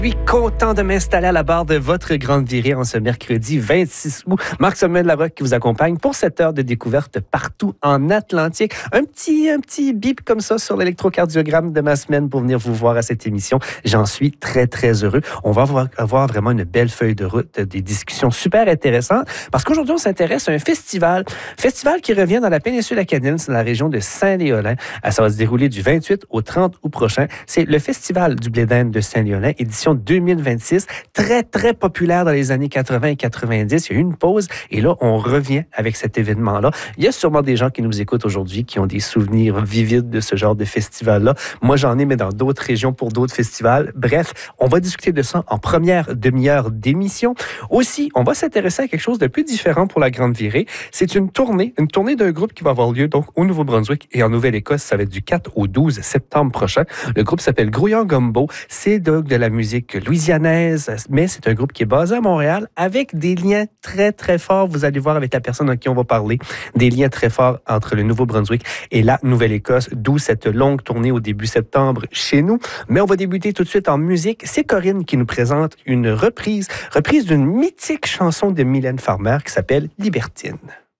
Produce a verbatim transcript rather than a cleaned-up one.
Je suis content de m'installer à la barre de votre grande virée en ce mercredi vingt-six août. Marc Sommet de la Roque qui vous accompagne pour cette heure de découverte partout en Atlantique. Un petit, un petit bip comme ça sur l'électrocardiogramme de ma semaine pour venir vous voir à cette émission. J'en suis très, très heureux. On va avoir, avoir vraiment une belle feuille de route, des discussions super intéressantes parce qu'aujourd'hui, on s'intéresse à un festival. Festival qui revient dans la péninsule acadienne, c'est dans la région de Saint-Léolin. Ça va se dérouler du vingt-huit au trente août prochain. C'est le Festival du blé d'Inde de Saint-Léolin, édition deux mille vingt-six, très, très populaire dans les années quatre-vingts et quatre-vingt-dix. Il y a eu une pause et là, on revient avec cet événement-là. Il y a sûrement des gens qui nous écoutent aujourd'hui qui ont des souvenirs vivides de ce genre de festival-là. Moi, j'en ai, mais dans d'autres régions pour d'autres festivals. Bref, on va discuter de ça en première demi-heure d'émission. Aussi, on va s'intéresser à quelque chose de plus différent pour la Grande Virée. C'est une tournée, une tournée d'un groupe qui va avoir lieu donc au Nouveau-Brunswick et en Nouvelle-Écosse. Ça va être du quatre au douze septembre prochain. Le groupe s'appelle Grouillon Gumbo. C'est donc de la musique louisianaise, mais c'est un groupe qui est basé à Montréal avec des liens très, très forts. Vous allez voir avec la personne à qui on va parler, des liens très forts entre le Nouveau-Brunswick et la Nouvelle-Écosse, d'où cette longue tournée au début septembre chez nous. Mais on va débuter tout de suite en musique. C'est Corinne qui nous présente une reprise, reprise d'une mythique chanson de Mylène Farmer qui s'appelle Libertine.